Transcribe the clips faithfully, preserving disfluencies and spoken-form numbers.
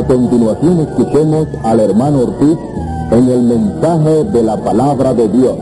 A continuación escuchemos al hermano Ortiz en el mensaje de la palabra de Dios.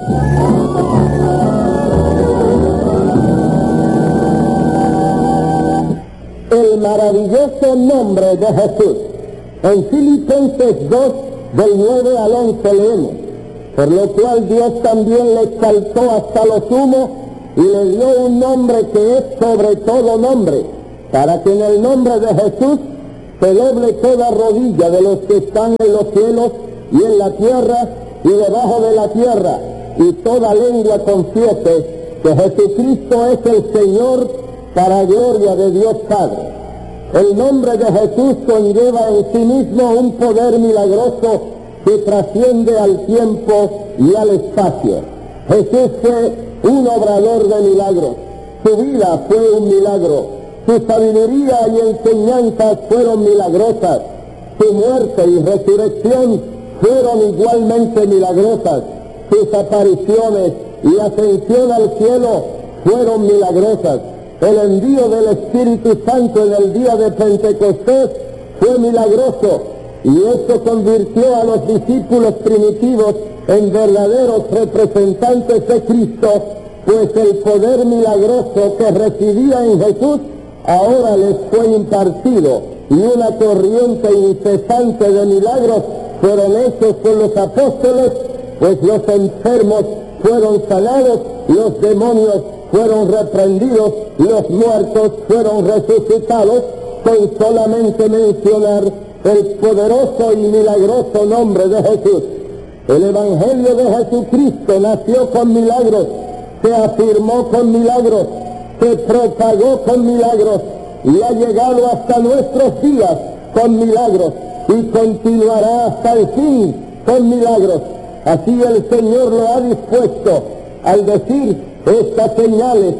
El maravilloso nombre de Jesús. En Filipenses dos, del nueve al once leemos: por lo cual Dios también le exaltó hasta lo sumo y le dio un nombre que es sobre todo nombre, para que en el nombre de Jesús se doble toda rodilla de los que están en los cielos y en la tierra y debajo de la tierra, y toda lengua confiese que Jesucristo es el Señor, para gloria de Dios Padre. El nombre de Jesús conlleva en sí mismo un poder milagroso que trasciende al tiempo y al espacio. Jesús fue un obrador de milagros. Su vida fue un milagro. Su sabiduría y enseñanzas fueron milagrosas. Su muerte y resurrección fueron igualmente milagrosas. Sus apariciones y ascensión al cielo fueron milagrosas. El envío del Espíritu Santo en el día de Pentecostés fue milagroso, y esto convirtió a los discípulos primitivos en verdaderos representantes de Cristo, pues el poder milagroso que residía en Jesús ahora les fue impartido, y una corriente incesante de milagros fueron hechos por los apóstoles, pues los enfermos fueron sanados, los demonios fueron reprendidos, los muertos fueron resucitados, con solamente mencionar el poderoso y milagroso nombre de Jesús. El Evangelio de Jesucristo nació con milagros, se afirmó con milagros, se propagó con milagros y ha llegado hasta nuestros días con milagros y continuará hasta el fin con milagros. Así el Señor lo ha dispuesto al decir: estas señales,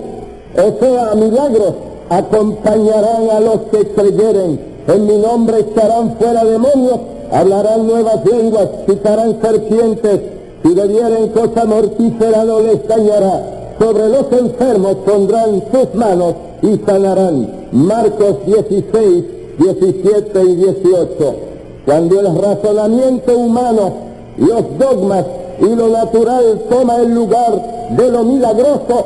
o sea, milagros, acompañarán a los que creyeren. En mi nombre echarán fuera demonios, hablarán nuevas lenguas, picarán serpientes, si bebieren cosa mortífera no les dañará. Sobre los enfermos pondrán sus manos y sanarán. Marcos dieciséis, diecisiete y dieciocho. Cuando el razonamiento humano, los dogmas y lo natural toma el lugar de lo milagroso,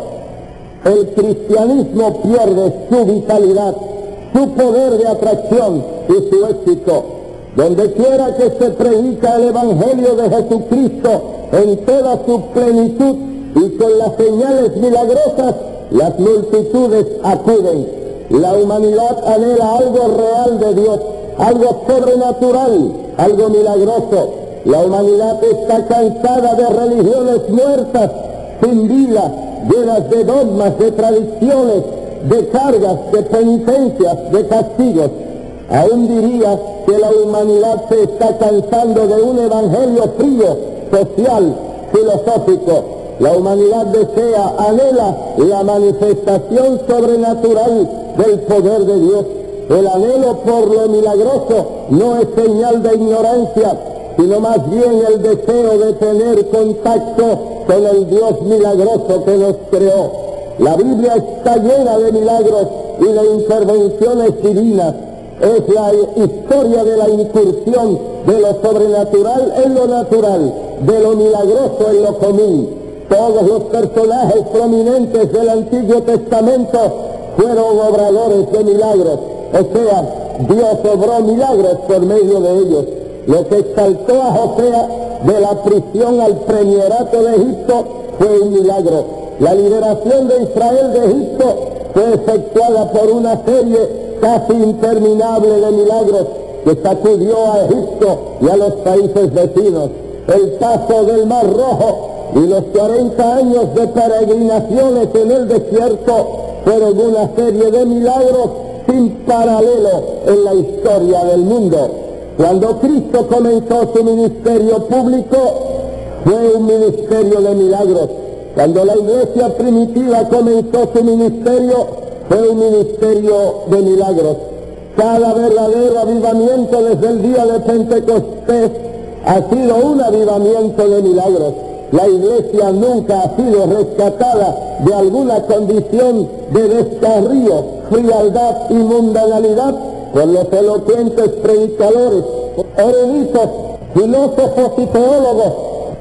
el cristianismo pierde su vitalidad, su poder de atracción y su éxito. Donde quiera que se predica el Evangelio de Jesucristo en toda su plenitud y con las señales milagrosas, las multitudes acuden. La humanidad anhela algo real de Dios, algo sobrenatural, algo milagroso. La humanidad está cansada de religiones muertas, sin vida, llenas de dogmas, de tradiciones, de cargas, de penitencias, de castigos. Aún diría que la humanidad se está cansando de un evangelio frío, social, filosófico. La humanidad desea, anhela la manifestación sobrenatural del poder de Dios. El anhelo por lo milagroso no es señal de ignorancia, sino más bien el deseo de tener contacto con el Dios milagroso que nos creó. La Biblia está llena de milagros y de intervenciones divinas. Es la historia de la incursión de lo sobrenatural en lo natural, de lo milagroso en lo común. Todos los personajes prominentes del Antiguo Testamento fueron obradores de milagros, o sea, Dios obró milagros por medio de ellos. Lo que exaltó a José de la prisión al premierato de Egipto fue un milagro. La liberación de Israel de Egipto fue efectuada por una serie casi interminable de milagros que sacudió a Egipto y a los países vecinos. El paso del Mar Rojo y los cuarenta años de peregrinaciones en el desierto fueron una serie de milagros sin paralelo en la historia del mundo. Cuando Cristo comenzó su ministerio público, fue un ministerio de milagros. Cuando la iglesia primitiva comenzó su ministerio, fue un ministerio de milagros. Cada verdadero avivamiento desde el día de Pentecostés ha sido un avivamiento de milagros. La iglesia nunca ha sido rescatada de alguna condición de descarrío, frialdad y mundanalidad, por los elocuentes predicadores, eruditos, filósofos y teólogos,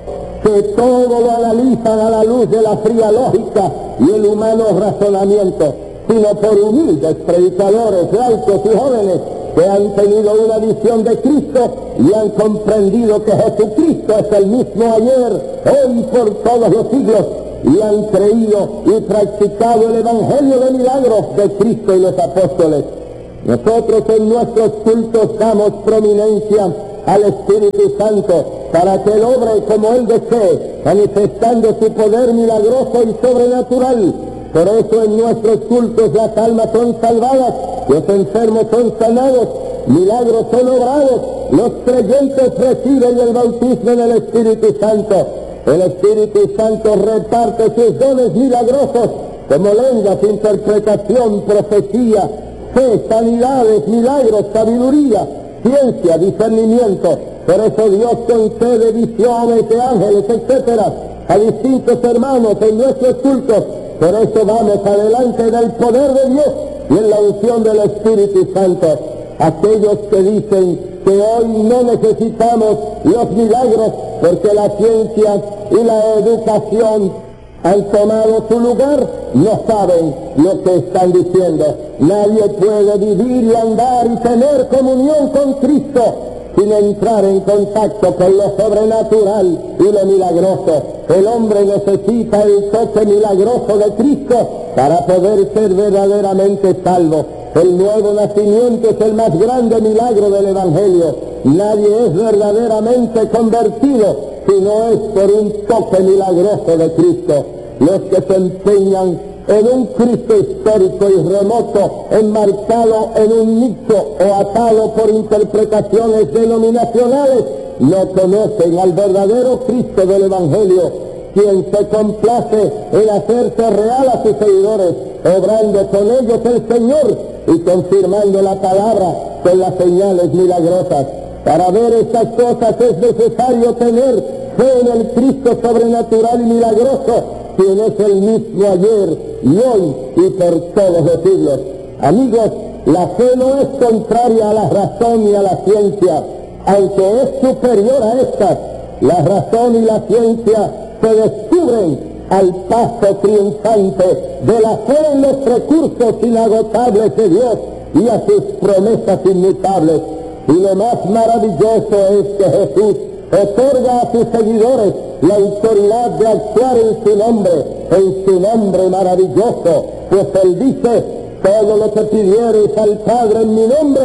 que todo lo analizan a la luz de la fría lógica y el humano razonamiento, sino por humildes predicadores, laicos y jóvenes que han tenido una visión de Cristo y han comprendido que Jesucristo es el mismo ayer, hoy y por todos los siglos, y han creído y practicado el Evangelio de milagros de Cristo y los apóstoles. Nosotros en nuestros cultos damos prominencia al Espíritu Santo para que Él obre como Él desee, manifestando su poder milagroso y sobrenatural. Por eso en nuestros cultos las almas son salvadas, los enfermos son sanados, milagros son obrados, los creyentes reciben el bautismo en el Espíritu Santo. El Espíritu Santo reparte sus dones milagrosos como lenguas, interpretación, profecía, fe, sanidades, milagros, sabiduría, ciencia, discernimiento. Por eso Dios concede visiones de ángeles, etcétera, a distintos hermanos en nuestros cultos. Por eso vamos adelante en el poder de Dios y en la unción del Espíritu Santo. Aquellos que dicen que hoy no necesitamos los milagros porque la ciencia y la educación han tomado su lugar, no saben lo que están diciendo. Nadie puede vivir y andar y tener comunión con Cristo sin entrar en contacto con lo sobrenatural y lo milagroso. El hombre necesita el toque milagroso de Cristo para poder ser verdaderamente salvo. El nuevo nacimiento es el más grande milagro del Evangelio. Nadie es verdaderamente convertido si no es por un toque milagroso de Cristo. Los que se empeñan en un Cristo histórico y remoto, enmarcado en un nicho o atado por interpretaciones denominacionales, no conocen al verdadero Cristo del Evangelio, quien se complace en hacerse real a sus seguidores, obrando con ellos el Señor y confirmando la palabra con las señales milagrosas. Para ver estas cosas es necesario tener fe en el Cristo sobrenatural y milagroso, quien es el mismo ayer y hoy y por todos los siglos. Amigos, la fe no es contraria a la razón y a la ciencia, aunque es superior a estas. La razón y la ciencia se descubren al paso triunfante de la fe en los recursos inagotables de Dios y a sus promesas inmutables. Y lo más maravilloso es que Jesús otorga a sus seguidores la autoridad de actuar en su nombre, en su nombre maravilloso, pues Él dice: todo lo que pidiereis al Padre en mi nombre,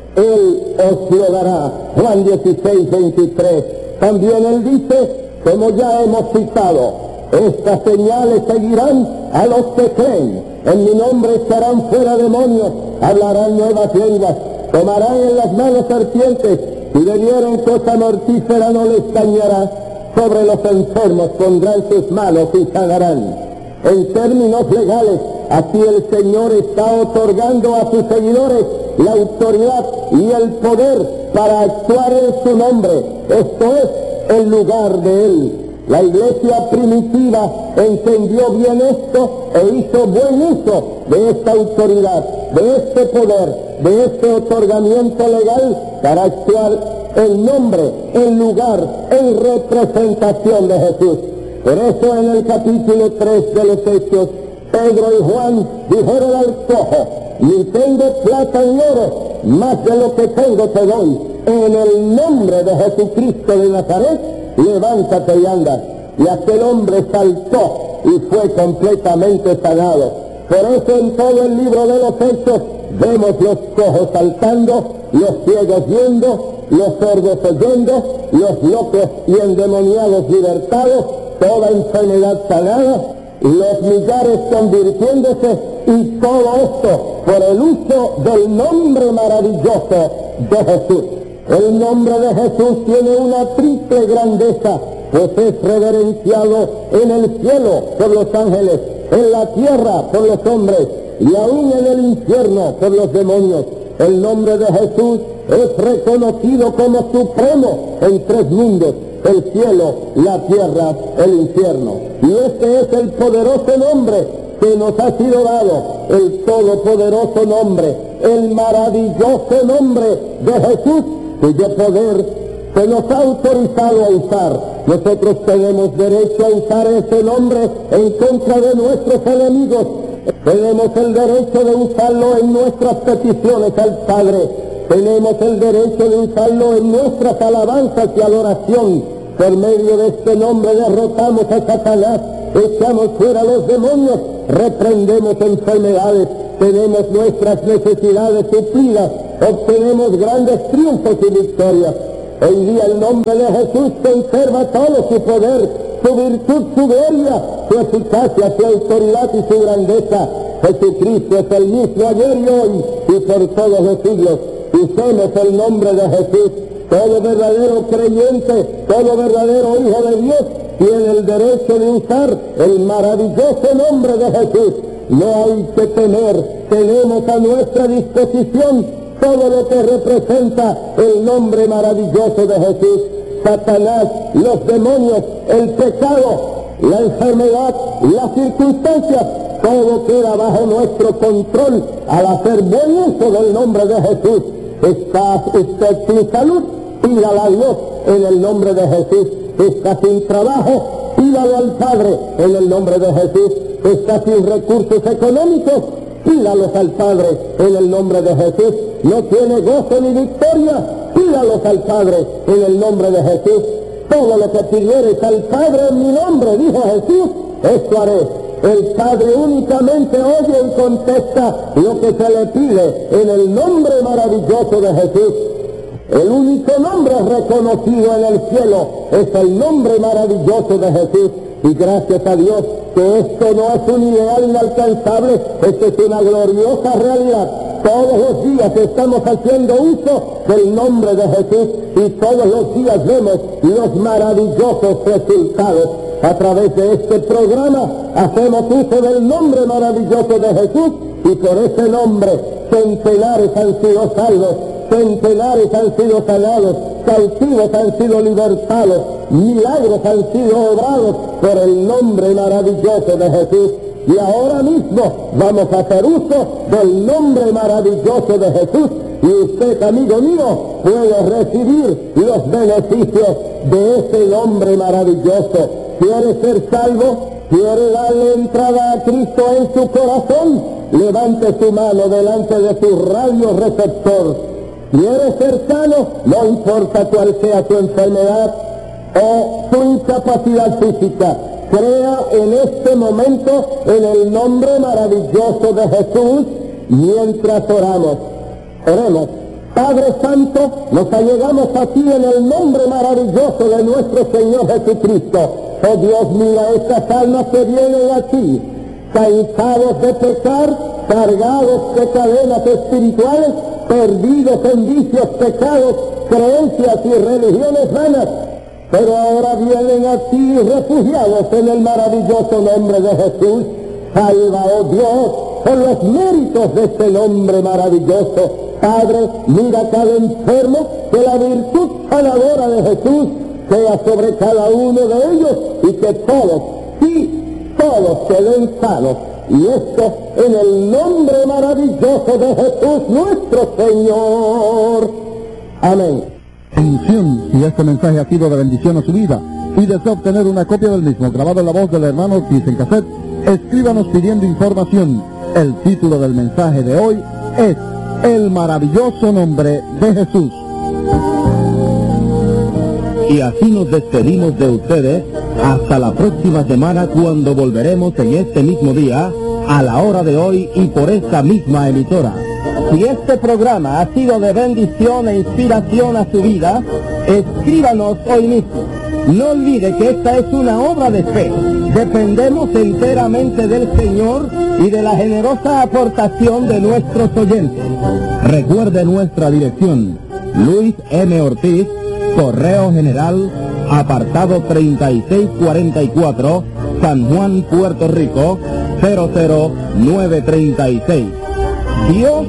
Él os lo dará. Juan dieciséis, veintitrés. También Él dice, como ya hemos citado, estas señales seguirán a los que creen. En mi nombre echarán fuera demonios, hablarán nuevas lenguas, tomarán en las manos serpientes, y bebieren cosa mortífera no les dañará. Sobre los enfermos pondrán sus manos y sanarán. En términos legales, aquí el Señor está otorgando a sus seguidores la autoridad y el poder para actuar en su nombre. Esto es el lugar de Él. La iglesia primitiva entendió bien esto e hizo buen uso de esta autoridad, de este poder, de este otorgamiento legal para actuar en nombre, en lugar, en representación de Jesús. Por eso en el capítulo tres de los Hechos, Pedro y Juan dijeron al cojo: ni tengo plata ni oro, más de lo que tengo te doy. En el nombre de Jesucristo de Nazaret, levántate y anda. Y aquel hombre saltó y fue completamente sanado. Por eso en todo el libro de los Hechos vemos los cojos saltando, los ciegos viendo, los sordos oyendo, los locos y endemoniados libertados, toda enfermedad sanada, los millares convirtiéndose, y todo esto por el uso del nombre maravilloso de Jesús. El nombre de Jesús tiene una triple grandeza, pues es reverenciado en el cielo por los ángeles, en la tierra por los hombres y aún en el infierno por los demonios. El nombre de Jesús es reconocido como supremo en tres mundos: el cielo, la tierra, el infierno. Y este es el poderoso nombre que nos ha sido dado, el todopoderoso nombre, el maravilloso nombre de Jesús, cuyo poder se nos ha autorizado a usar. Nosotros tenemos derecho a usar ese nombre en contra de nuestros enemigos. Tenemos el derecho de usarlo en nuestras peticiones al Padre. Tenemos el derecho de usarlo en nuestras alabanzas y adoración. Por medio de este nombre derrotamos a Satanás, echamos fuera a los demonios, reprendemos enfermedades, tenemos nuestras necesidades suplidas, obtenemos grandes triunfos y victorias. Hoy día el nombre de Jesús conserva todo su poder, su virtud, su gloria, su eficacia, su autoridad y su grandeza. Jesucristo es el mismo ayer y hoy y por todos los siglos. Usemos el nombre de Jesús. Todo verdadero creyente, todo verdadero hijo de Dios tiene el derecho de usar el maravilloso nombre de Jesús. No hay que temer, tenemos a nuestra disposición todo lo que representa el nombre maravilloso de Jesús. Satanás, los demonios, el pecado, la enfermedad, las circunstancias, todo queda bajo nuestro control al hacer buen uso del nombre de Jesús. ¿Está usted sin salud? Pídala a Dios en el nombre de Jesús. ¿Está sin trabajo? Pídalo al Padre en el nombre de Jesús. ¿Está sin recursos económicos? Pídalos al Padre en el nombre de Jesús. ¿No tiene gozo ni victoria? Pídalos al Padre en el nombre de Jesús. Todo lo que pidieres al Padre en mi nombre, dijo Jesús, esto haré. El Padre únicamente oye y contesta lo que se le pide en el nombre maravilloso de Jesús. El único nombre reconocido en el cielo es el nombre maravilloso de Jesús. Y gracias a Dios que esto no es un ideal inalcanzable, esto es una gloriosa realidad. Todos los días estamos haciendo uso del nombre de Jesús y todos los días vemos los maravillosos resultados. A través de este programa hacemos uso del nombre maravilloso de Jesús y por ese nombre centenares han sido salvos, centenares han sido sanados, cautivos han sido libertados, milagros han sido obrados por el nombre maravilloso de Jesús. Y ahora mismo vamos a hacer uso del nombre maravilloso de Jesús y usted, amigo mío, puede recibir los beneficios de ese nombre maravilloso. ¿Quiere ser salvo? ¿Quiere darle entrada a Cristo en su corazón? Levante su mano delante de su radio receptor. ¿Quiere ser sano? No importa cuál sea su enfermedad o su incapacidad física. Crea en este momento en el nombre maravilloso de Jesús mientras oramos. Oremos. Padre Santo, nos allegamos a ti en el nombre maravilloso de nuestro Señor Jesucristo. Oh Dios, mira estas almas que vienen a ti, cansados de pecar, cargados de cadenas espirituales, perdidos en vicios, pecados, creencias y religiones vanas, pero ahora vienen a ti refugiados en el maravilloso nombre de Jesús. Salva, oh Dios, por los méritos de este nombre maravilloso. Padre, mira cada enfermo, que la virtud sanadora de Jesús sea sobre cada uno de ellos y que todos, sí, todos queden sanos. Y esto en el nombre maravilloso de Jesús nuestro Señor. Amén. Bendición, si este mensaje ha sido de bendición a su vida y desea obtener una copia del mismo grabado en la voz del hermano Ortiz en cassette, escríbanos pidiendo información. El título del mensaje de hoy es El maravilloso nombre de Jesús. Y así nos despedimos de ustedes hasta la próxima semana, cuando volveremos en este mismo día, a la hora de hoy y por esta misma emisora. Si este programa ha sido de bendición e inspiración a su vida, escríbanos hoy mismo. No olvide que esta es una obra de fe. Dependemos enteramente del Señor y de la generosa aportación de nuestros oyentes. Recuerde nuestra dirección: Luis M. Ortiz, Correo General, apartado treinta y seis cuarenta y cuatro, San Juan, Puerto Rico, cero cero nueve treinta y seis. Dios